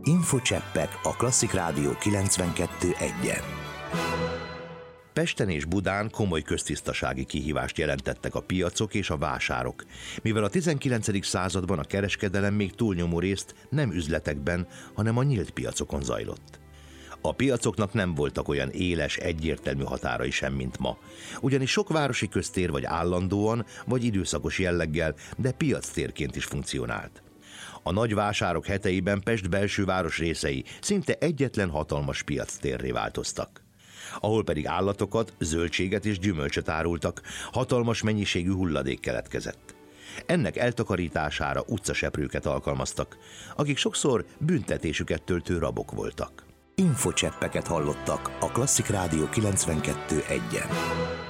Infocseppek a Klasszik Rádió 92.1-en. Pesten és Budán komoly köztisztasági kihívást jelentettek a piacok és a vásárok, mivel a 19. században a kereskedelem még túlnyomó részt nem üzletekben, hanem a nyílt piacokon zajlott. A piacoknak nem voltak olyan éles, egyértelmű határai sem, mint ma, ugyanis sok városi köztér vagy állandóan, vagy időszakos jelleggel, de piactérként is funkcionált. A nagy vásárok heteiben Pest belső város részei szinte egyetlen hatalmas piactérré változtak, ahol pedig állatokat, zöldséget és gyümölcsöt árultak, hatalmas mennyiségű hulladék keletkezett. Ennek eltakarítására utcaseprőket alkalmaztak, akik sokszor büntetésüket töltő rabok voltak. Infocseppeket hallottak a Klasszik Rádió 92.1-en.